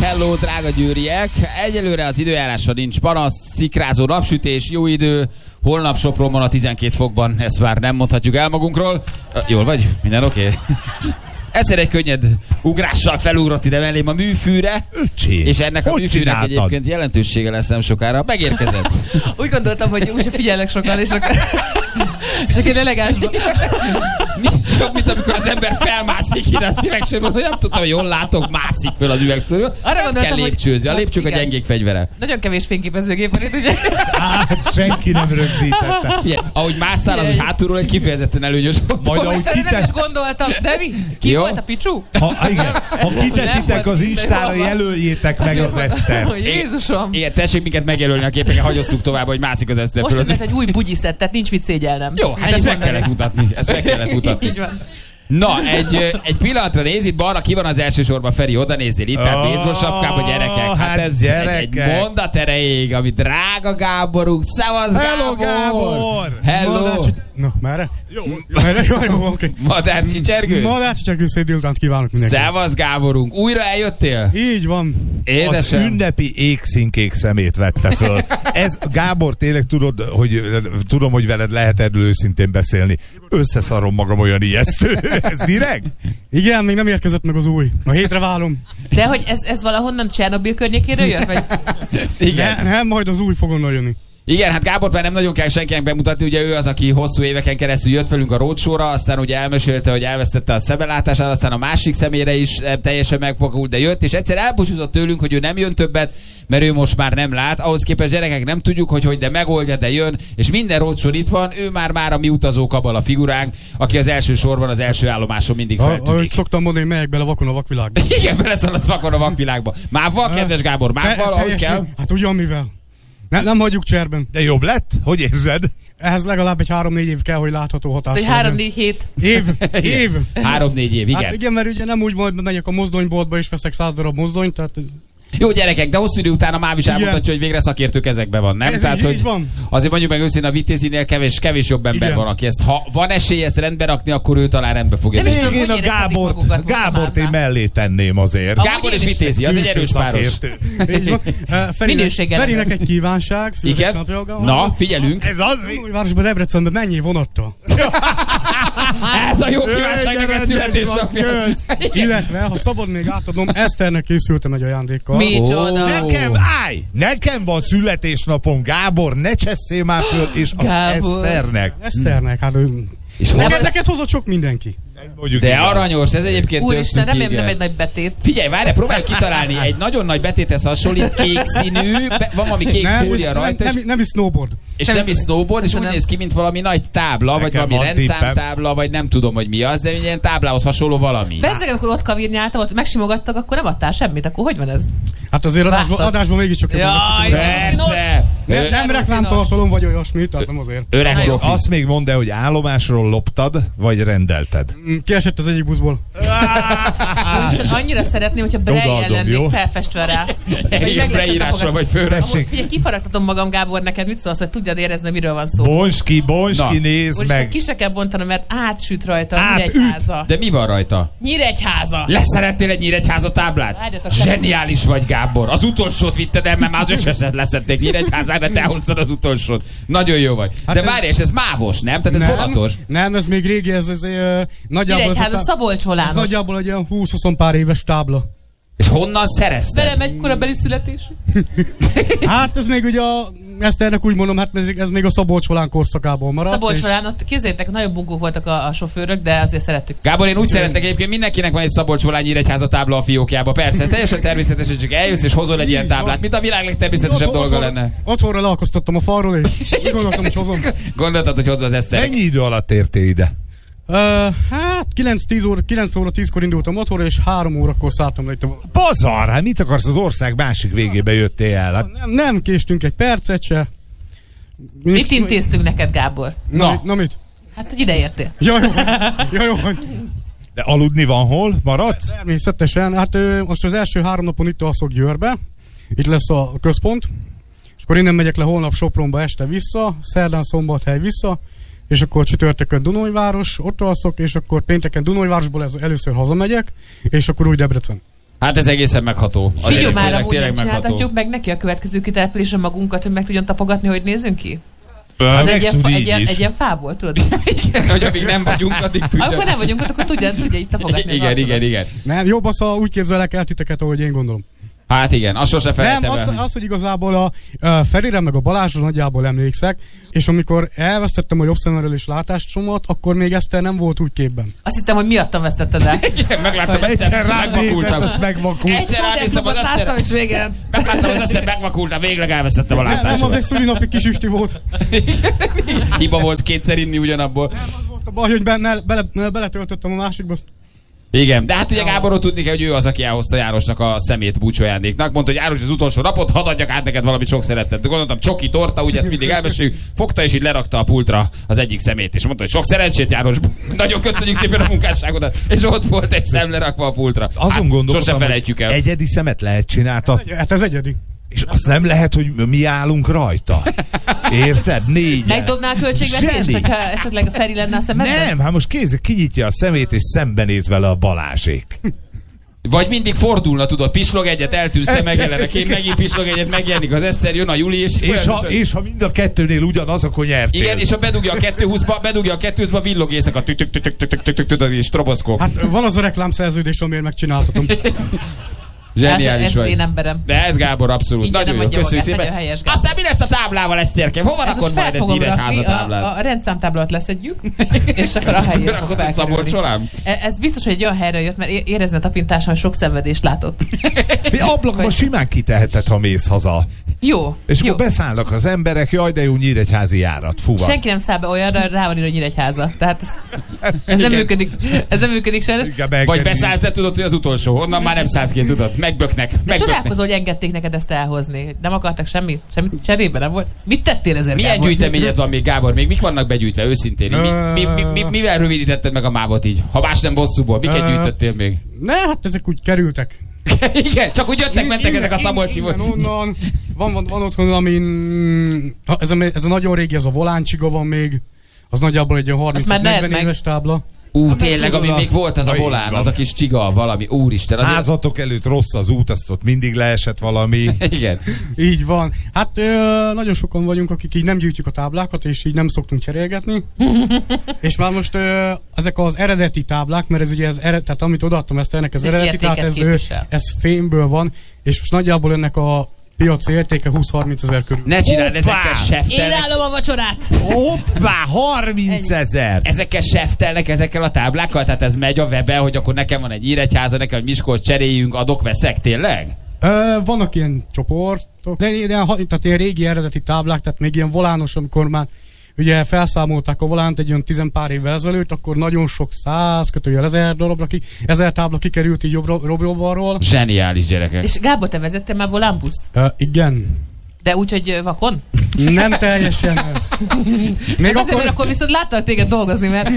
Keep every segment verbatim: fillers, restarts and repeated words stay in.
Hello, drága győriek! Egyelőre az időjárásra nincs panasz, szikrázó napsütés, jó idő, holnap Sopronban a tizenkét fokban, ezt már nem mondhatjuk el magunkról. Jól vagy? Minden oké? Okay? Egyszer egy könnyed ugrással felugrott ide mellém a műfűre, Öcsém, és ennek a műfűnek csináltad? egyébként jelentősége lesz nem sokára. Megérkezett. Úgy gondoltam, hogy úgyse figyelnek sokan, és akkor csak egy elegánsban. Nincs jobb, mint amikor az ember felmászik ide a szívegcsőből, hogy nem tudtam, hogy jól látok, mászik föl az üvegtől. Arra Nem kell lépcsőzni, a lépcsők a gyengék fegyvere. Nagyon kevés fényképezőgép van itt, ugye? Hát senki nem rögzítette. Figyelj, ahogy másztál, az, hogy hátulról egy kifejezetten előnyös volt. Majd ahogy Most nem kitesz... is gondoltam, de mi? Ki Jó. volt a picsú? Ha, igen, ha kiteszitek az Instára, jelöljétek meg az Esztert. Jézusom! Igen, tessék minket megjelölni a képeken, hagyosszuk tovább, hogy mászik az Eszter Most föl. lett egy új bugyiszett, tehát nincs mit szégyelnem. Jó, hát Ennyit ezt meg mondani. kellett mutatni. Ezt meg kellett mutatni. Így van. Na, egy, egy pillanatra néz, itt balra ki van az elsősorban, Feri, oda nézzél, itt, tehát Ó, baseball sapkába, gyerekek. Hát, hát ez gyerekek. egy, egy mondat erejéig, ami drága Gáborunk. Szevasz, Hello, Gábor! Gábor! Hello! Na, merre? Jó, Merre? Jó, jó, oké. Madár csicsergő? Madár csicsergő, szép délutánt kívánok mindenkinek. Szevasz, Gáborunk. Újra eljöttél? Így van. az Édesem. ünnepi égszínkék szemét vette föl. Ez, Gábor, tényleg tudod, hogy tudom, hogy veled lehet erről őszintén beszélni. Összeszarom magam, olyan ijesztő. Ez direkt? Igen, még nem érkezett meg az új. A hétre válom. De hogy ez, ez valahonnan Csernobil környékéről jött? Vagy? Igen. Ne, nem, majd az új fog onnan jönni. Igen, hát Gábor már nem nagyon kell senkinek bemutatni, ugye ő az, aki hosszú éveken keresztül jött velünk a roadshow-ra, aztán ugye elmesélte, hogy elvesztette a szemelátását, aztán a másik szemére is teljesen megfogult, de jött, és egyszer elbúcsúzott tőlünk, hogy ő nem jön többet, mert ő most már nem lát. Ahhoz képest gyerekek nem tudjuk, hogy hogy, de megoldja, de jön, és minden roadshow itt van, ő már már a mi utazó kabala figuránk, aki az első sorban, az első állomáson mindig Ahogy feltűnik. szoktam mondani, megyek bele vakon a vakvilágba. Igen, beleszaladsz vakon a vakvilágba. Mával, kedves Gábor, mával, ahogy kell. Hát ugyan mivel. Ne, nem hagyjuk cserben. De jobb lett? Hogy érzed? Ehhez legalább egy három-négy év kell, hogy látható hatás. Szóval három-négy hét. Év, év. Három-négy év, igen. Hát igen, mert ugye nem úgy van, hogy megyek a mozdonyboltba és veszek száz darab mozdonyt, tehát ez... Jó gyerekek, de hosszú idő után a Máv is elmutatja, hogy végre szakértő kezekben van, nem? Ez Tehát, így, hogy így van. azért mondjuk meg őszintén a Vitézinél kevés, kevés jobb ember Igen. van, aki ezt, ha van esélye ezt rendbe rakni, akkor ő talán rendbe fogja Nem is tenni. tudom, Én hogy a érezhetik Gábort, magukat most a Gábort én Mávnál? mellé tenném azért. Amúgy Gábor én és is Vitézi, az egy Külső erős páros. szakértő. Így van. Eh, Ferinek, Minőséggel Ferinek egy kívánság. Igen? születésnapja. Na, figyelünk. Ez az mi? Városba, Debrecenbe mennyi vonattal? Ez a jó kívánság Jaj, neked rendes születésnapja. van, kösz. Illetve, ha szabad még átadnom, Eszternek készültem egy ajándékkal. Micsoda. Ó. Nekem, állj! Nekem van születésnapom, Gábor, ne csesszél már föl, és az Gábor. Eszternek. Eszternek, hát ő... És Neked, hol- neked hozott sok mindenki. Mondjuk De igaz. aranyos, ez egyébként Úristen, tök remélem cuki, nem igen. egy nagy betét. Figyelj, várj, próbálj kitalálni, egy nagyon nagy betéthez hasonlít, kék színű, be, van valami kék Nem, és fólia nem, rajta, nem, és, nem is snowboard. és nem nem is is- snowboard, és úgy Köszönöm. néz ki, mint valami nagy tábla, vagy Nekem valami van rendszámtábla, vagy nem tudom, hogy mi az, de egy ilyen táblához hasonló valami. Bezzeg, akkor ott kavírnyáltam, ott megsimogattak, akkor nem adtál semmit, akkor hogy van ez? Hát azért adásban, Vártad. adásban mégiscsak jobban Jaj, veszik. Persze! Nem, Ö- nem reklámtartalom vagy olyasmi, tehát nem azért. Öreg Na jó. profi. Azt még mondd el, hogy állomásról loptad, vagy rendelted. Mm, Kiesett az egyik buszból. Úristen, annyira szeretném, hogyha Odaadom, Braille lennék jó? felfestve rá. Vagy Igen, beírásra vagy főre. Amúgy figyelj, kifaragtatom magam, Gábor, neked mit szólsz, hogy tudjad érezni, miről van szó. Bonts ki, bonts Na. ki, nézd Úristen, meg. ki se kell bontanom, mert átsüt rajta Átüt. Nyíregyháza. De mi van rajta? Nyíregyháza. Leszerettél egy Nyíregyháza táblát? Várjatok, Zseniális vagy, Gábor. Az utolsót vitted el, mert már az összeset leszették Nyíregyházán, de te hoztad az utolsót. Nagyon jó vagy. Hát De ez- várj, és ez mávos, nem? Tehát ez vonatos. nem, ez még régi, ez, ez, ez nagyjából, ez, Nyíregyháza, a- Szabolcs ez Volános. nagyjából egy ilyen húsz-húsz pár éves tábla. És honnan szerezted? Velem egy korabeli születés. Hát ez még ugye a Eszternek úgy mondom, hát ez, ez még a Szabolcs Volán korszakából maradt. Szabolcs és- Volán, ott képzeljétek, nagyon bungók voltak a, a sofőrök, de azért szerettük. Gábor, én úgy szeretek egyébként, mindenkinek van egy Szabolcs-Volán Nyíregyháza tábla a fiókjába. Persze, ez teljesen természetes, hogy csak eljössz és hozol egy ilyen Így van. táblát, mint a világ legtermészetesebb Otthon- dolga otthon- lenne. Otthonra leakasztottam a falról, és úgy gondoltam, hogy hozom. Gondoltad, hogy hozza az Eszternek. Mennyi idő alatt értél ide? Uh, hát kilenc óra, kilenc óra tízkor indultam otthonra, és három órakor szálltam le itt a... Bazar, hát mit akarsz, az ország másik végébe jöttél el? Hát Nem, nem késtünk egy percet se. Mit intéztünk neked, Gábor? Na, Na. mit, na mit? Hát, hogy ide értél. Ja, jó, ja, jó. de aludni van hol? Maradsz? Természetesen. Hát ö, most az első három napon itt alszok Győrbe. Itt lesz a központ. És akkor innen megyek le holnap Sopronba este vissza, szerdán Szombathely vissza, és akkor csütörtökön Dunajváros, ott alszok, és akkor pénteken Dunajvárosból ez először hazamegyek, és akkor úgy Debrecen. Hát ez egészen megható. Sígyó már amúgy nem csináltatjuk meg neki a következő kitelepülésre magunkat, hogy meg tudjon tapogatni, hogy nézzünk ki? Hát egy, tud egy, így egy, is. egy ilyen fából, tudod? Igen, hogy amíg nem vagyunk, addig tudja. Akkor nem vagyunk ott, akkor tudja, tudja így tapogatni. Igen, igen, igen. Nem, jobb az, ha úgy képzelek el titeket, ahogy én gondolom. Hát igen, azt sose felejtem Nem, az, el. az, hogy igazából a, a Ferire meg a Balázsra nagyjából emlékszek, és amikor elvesztettem a jobb szememről is látásomat, akkor még Eszter nem volt úgy képben. Azt hittem, hogy miattam vesztetted el. Igen, megláttam, Egyszer rád nézett, megvakultam. azt megvakult. Egyszer ránéztem az láttam, Eszter. és végén. Megláttam az Eszter, megvakultam, végleg elvesztettem a Nem, nem, az látásomat. egy szülinapi kis üsti volt. Hiba volt kétszer inni ugyanabból. Nem, az volt a baj, hogy benne, bele, beletöltöttem a másikba. Igen, de hát ugye Gáborról tudni kell, hogy ő az, aki elhozta Jánosnak a szemét búcsójándéknak. Mondta, hogy János az utolsó napot, hadd adjak át neked valamit sok szeretet. Gondoltam, csoki torta, ugye ezt mindig elmeséljük. Fogta és így lerakta a pultra az egyik szemét, és mondta, hogy sok szerencsét, János. Nagyon köszönjük szépen a munkásságodat. És ott volt egy szem lerakva a pultra. Azon Hát, gondolkodtam, sose felejtjük el. egyedi szemet lehet csináltatni, Hát ez egyedi. és azt nem lehet, hogy mi állunk rajta. Érted? Négyen. Megdobnál költségvetést, Zseni. hogyha esetleg a Feri lenne a szemedben? Nem, hát most kézzel kinyitja a szemét, és szembenéz vele a Balázsék. Vagy mindig fordulna, tudod, pislog egyet, eltűzte, megjelenek, én megint pislog egyet, megjelenik az Eszter, jön a Juli, és... És ha, és ha mind a kettőnél ugyanaz, akkor nyertél. Igen, és ha bedugja a kettőhúszba, bedugja a kettőhúszba, villog éjszaka, tük tük tük tük tük tük tük tudod, és stroboszkóp. Hát van az a reklámszerződés, amiért megcsináltatom. Zseniális ez, ez vagy. én emberem. De ez Gábor abszolút. Így Nagyon nem jó, adja köszönjük magát, szépen. nagyon helyes, Gábor. Aztán mi lesz a táblával, Eszterke? Hova Ez rakod most fel majd egy fogom rakni, nyíregyháza a, táblát? a rendszámtáblát leszedjük, és akkor a helyét fog Rakod egy Szabolcs felkerülni. során? E- Ez biztos, hogy egy olyan helyre jött, mert é- érezni a tapintáson, hogy sok szenvedést látott. Fi, ablakban simán kiteheted, ha mész haza. Jó, És jó. akkor beszállnak az emberek, jaj, de jó nyíregyházi járat, fuva. Senki nem száll be olyanra, rá van írva, hogy Nyíregyháza. Tehát ez, ez nem Igen. működik. Ez nem működik sajnos. Igen, meg- Vagy beszállsz, de tudod, hogy az utolsó. Onnan már nem szállsz ki, tudod. Megböknek. De Megböknek. csodálkozol, hogy engedték neked ezt elhozni. Nem akartak semmit, semmit cserébe nem volt. Mit tettél ezért? Milyen Gábor? gyűjteményed van még, Gábor? Még mik vannak begyűjtve, őszintén? Mi, mi, mi, mi, mivel rövidítetted meg a mávot így? Ha más nem bosszúból, miket Ö, gyűjtöttél még? Ne, hát ezek úgy kerültek. Igen, csak úgy jöttek, mentek ezek a szabolcsiból. Innen, onnan. Van, van, van otthon, amin... ha, Ez a, ez a nagyon régi, ez a voláncsiga van még. Az nagyjából egy olyan már lehet harminc-negyven meg. éves tábla. Ú, Hát tényleg, ami tudod, még volt az a ha így volán, van. az a kis csiga, valami, úristen. Azért... Házatok előtt rossz az út, azt ott mindig leesett valami. Igen. Így van. Hát ö, nagyon sokan vagyunk, akik így nem gyűjtjük a táblákat, és így nem szoktunk cserélgetni. És már most ö, ezek az eredeti táblák, mert ez ugye az ered, tehát amit odaadtam ezt ennek az Ez egy eredeti, tehát értéket ez, ö, képvisel. ez fémből van, és most nagyjából ennek a piaci értéke húsz-harminc ezer körül. Ne csináld, Hoppá! ezekkel Én seftelnek. állom a vacsorát! Hoppá, harmincezer! Ezekkel seftelnek ezekkel a táblákkal? Tehát ez megy a webben, hogy akkor nekem van egy Nyíregyháza, nekem egy Miskolc, cseréljünk, adok, veszek, tényleg? Ö, vannak ilyen csoportok, de, de ha- tehát ilyen régi eredeti táblák, tehát még ilyen volános, amikor már ugye felszámolták a volánt egy olyan tizenpár évvel ezelőtt, akkor nagyon sok száz, kötőjel ezer darabra ki, ezer tábla kikerült így jobbra, jobbra-balról. Zseniális gyerekek. És Gábor, te vezettél már volánbuszt? Uh, igen. De úgy, hogy vakon? Nem teljesen. Még Még Csak azért, akkor, mert akkor viszont láttak téged dolgozni, mert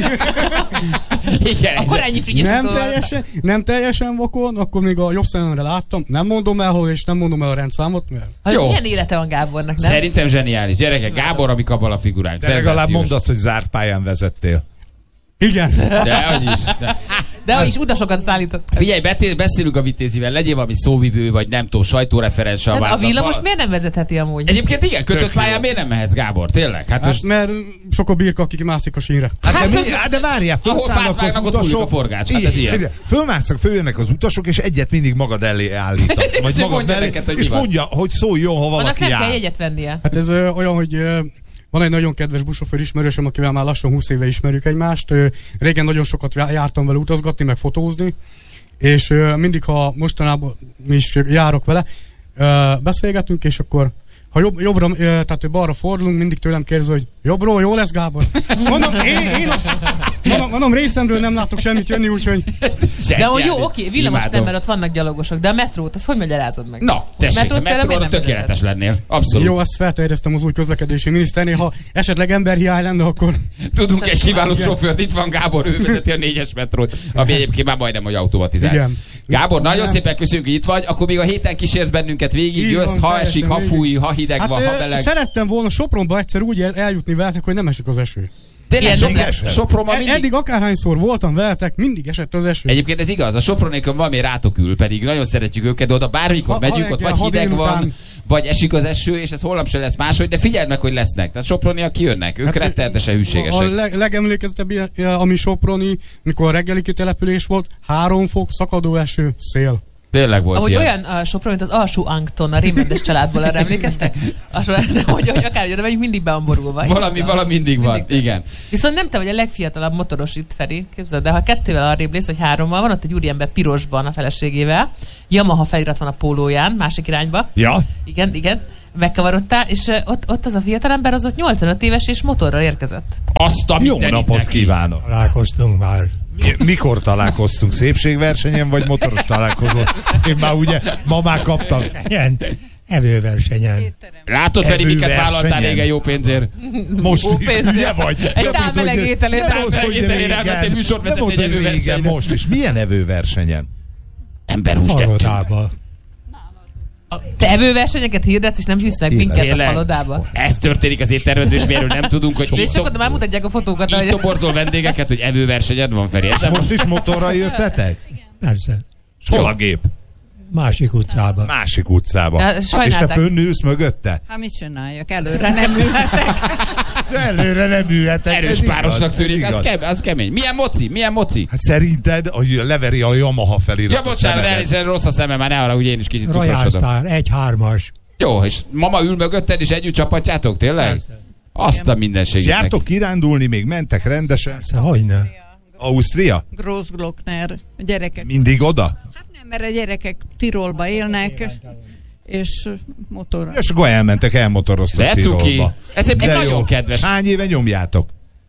Igen, akkor ennyi frigyes nem dolog. teljesen, nem teljesen vakon, akkor még a jobb szememre láttam. Nem mondom el, hol, és nem mondom el a rendszámot, mert... Hát Jó. milyen élete van Gábornak, nem? Szerintem zseniális. Gyerekek, Gábor, amik abban a figuránk. De legalább Szenzációs. mondd azt, hogy zárt pályán vezettél. Igen. De, hogy is. De. De ő is utasokat szállított. Figyelj, beté- beszélünk a Vitézivel, legyél valami szóvivő, vagy nem tudom, sajtóreferens. Hát a váltva- villamos miért nem vezetheti amúgy? Egyébként igen, kötött Tök jó. pályán miért nem mehetsz, Gábor? Tényleg? Hát Hát, most... mert sok a birka, akik mászik a sínre. Hát, de, mi, hát de várjál, Ahol fölszállnak fát az vágnak, ott hullik utasok. a forgács. Hát Igen, ez ilyen. igen. Fölmásznak, följönnek az utasok, és egyet mindig magad elé állítasz. És Vagy ő magad mondja mellé, neked, hogy mi és van. mondja, hogy szóljon, ha Annak valaki nem kell áll. jegyet vennie. Hát ez ö, olyan, hogy ö, van egy nagyon kedves buszsofőr ismerősöm, akivel már lassan húsz éve ismerjük egymást. Ö, régen nagyon sokat já- jártam vele utazgatni, meg fotózni, és ö, mindig, ha mostanában is járok vele, ö, beszélgetünk, és akkor ha jobb, jobbra, ö, tehát balra fordulunk, mindig tőlem kérdezi, hogy jobbról jó lesz, Gábor? Mondom, én, én azt, mondom, mondom, részemről nem látok semmit jönni, úgyhogy De hogy jó, Zseniális. oké, villamos nem, Imádom. mert ott vannak gyalogosok, de a metrót, azt hogy magyarázod meg? Na, tessék, a Metrót például metróra miért nem tökéletes lennél. Abszolút. jó, ezt felterjesztem az új közlekedési miniszternél, ha esetleg emberhiány lenne, akkor Tudunk egy kiváló Igen. sofőrt, itt van Gábor, ő vezeti a négyes metrót, ami egyébként már majdnem, hogy automatizált. Igen. Gábor, nagyon Igen. szépen köszönjük, hogy itt vagy, akkor még a héten kísérsz bennünket végig, Így jössz, van, ha teljesen esik, ha végig. fúj, ha hideg hát van, ha ö, meleg. szerettem volna Sopronba egyszer úgy el, eljutni veletek, hogy nem esik az eső. Tényleg Ilyen Sopron- Sopronban mindig... Eddig akárhányszor voltam veletek, mindig esett az eső. Egyébként ez igaz, a Sopronékon valami rátok ül, pedig nagyon szeretjük őket, de oda bármikor Ha- megyünk, ha ott reggel, vagy ha hideg van, délután. vagy esik az eső, és ez holnap se lesz máshogy, de figyeld meg, hogy lesznek. Tehát Soproniak kijönnek, ők hát, rettenetesen A hűségesek. leg, legemlékezetebb ilyen, ami soproni, mikor a reggeli kitelepülés volt, három fok, szakadó eső, szél. Tényleg volt Ahogy ilyen. olyan a Sopron, mint az alsó Angton, a Rémrendes családból, arra emlékeztek? Alsó, hogy, hogy akár oda megyünk, mindig be van borulva. Valami, valami mindig van, Mindig. igen. Viszont nem te vagy a legfiatalabb motoros itt, Feri, képzeld, de ha kettővel arrébb lész, vagy hárommal, van ott egy úriember pirosban a feleségével, Yamaha felirat van a pólóján, másik irányba. Ja? Igen, igen. Megkavarodtál, és uh, ott, ott az a fiatalember az ott nyolcvanöt éves és motorral érkezett. Azt a Jó mindenit napot neki. kívánok! Találkoztunk már. Mi- Mikor találkoztunk? Szépségversenyen vagy motoros találkozón? Én már ugye, ma már kaptam. Ilyen evőversenyen. Látod, Feri, miket Evőversenyen. vállaltál régen jó pénzért? Most Ó, is, pénzzel. ugye vagy? Egy Nem tál mondd, hogy- meleg ételért, nem tál mondd, meleg hogy ételért régen. elmentél műsort Nem vezetni mondd, egy hogy régen, evőversenyre. most is. Milyen evőversenyen? Emberhúst tettünk. Falodába. Te evőversenyeket hirdetsz, és nem hűsz meg minket a Tényleg? palodába. Ez történik az éttermedben, és mi erről nem tudunk, hogy És így, akkor már mutatják a fotókat, így hogy... toborzol vendégeket, hogy evőversenyed van, Feri. Ez Most is motorral jöttetek? Persze. S hol a gép? Másik utcába. Másik utcában. Ja, És te sajnálták. fönnülsz mögötte? Hát mit csináljak? Előre nem ülhetek. Előre nem ülhetek. erős ez párosnak igaz, tűnik, ez az, igaz. kem, az kemény. Milyen moci? Milyen moci? Hát szerinted, hogy leveri a Yamaha felirat Ja, bocsánat, elnézést, rossz a szemem, már ne arra, hogy én is kicsit cukrosodom. Royal egy hármas. Jó, és mama ül mögötted, és együtt csapatjátok, tényleg? Persze. Azt a mindenségét Jártok neki. kirándulni, még mentek rendesen? Persze, hogyne. Ausztria? Grossglockner. A gyerekek. Mindig oda? Hát nem, mert a gyerekek Tirolba élnek, és motorral. És akkor elmentek, elmotoroztak De cuki. Tirolba. Ez egy De nagyon jó. kedves. Hány éve nyomjátok?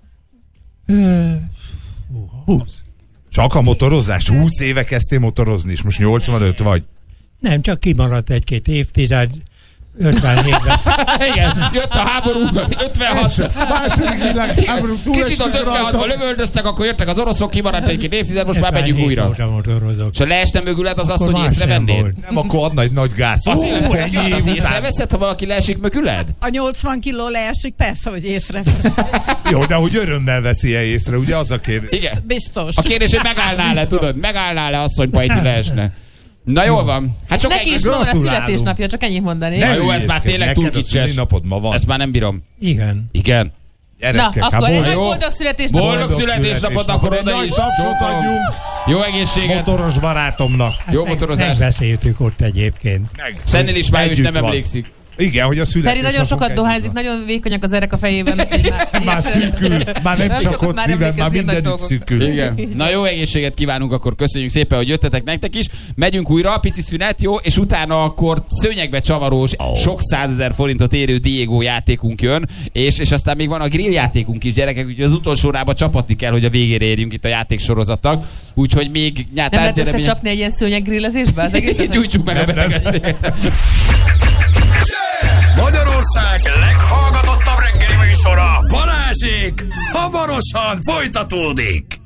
Ö, húsz. Csak a motorozás? húsz éve kezdtél motorozni, és most nyolcvanöt vagy. Nem, csak kimaradt egy-két évtized. ötvenhétben. Igen, jött a háború, ötvenhat. Második világháború Kicsit ott ötvenhatban lövöldöztek, akkor jöttek az oroszok, kimaradt egy-két évtized, most már megyünk újra. óta motorozok. És ha leesne mögüled az azt, Akkor hogy más nem észrevennéd? volt. Nem, akkor adna egy nagy gáz. Az, Ó, az, ennyi az, év az után. észreveszed, ha valaki leesik mögüled? A nyolcvan kiló leesik, persze, hogy észrevesz. Jó, de hogy örömmel veszi -e észre, ugye az a kérdés. Igen. Biztos. A kérdés, hogy megállnál-e, tudod? Megállnál-e asszony, ha itt leesne? Na jól van. Hát sok Neki is egész... ma van a gratulálunk. születésnapja, csak ennyit mondani. Ne Ne jó, ez már hülyéskedj, tényleg túl neked a kicses. szülinapod ma van. Ezt már nem bírom. Igen. Igen. Na, Gyerekek, hát akkor egy boldog- nagy jó. boldog születésnapot. Boldog születésnapot, akkor oda Nagy is. tapsot adjunk Jó egészséget. motoros barátomnak. Jó Meg- motorozást. Megbeszéltük ott egyébként. Meg. Szennél is már ő is Együtt nem van. emlékszik. Igen, hogy a Feri születésnapunk nagyon sokat együtt dohányzik, van. nagyon vékonyak az erek a fejében. úgyhogy már, Már szűkül, már nem Nem csak szokott ott már szívem, már emlékezni a nagy mindenütt dolgokra. szűkül. Igen. Na jó egészséget kívánunk, akkor köszönjük szépen, hogy jöttetek nektek is. Megyünk újra, pici szünet, jó? És utána akkor szőnyegbe csavarós, sok százezer forintot érő Diego játékunk jön, és, és aztán még van a grill játékunk is, gyerekek, úgyhogy az utolsó órába csapatni kell, hogy a végére érjünk itt a játéksorozatnak. Úgyhogy még nem lehet nyájtán összecsapni egy ilyen szőnyeggrillezésbe az egészet? gyújtsuk meg a Nem, nem. betegséget. Magyarország leghallgatottabb reggeli műsora, Balázsék, hamarosan folytatódik.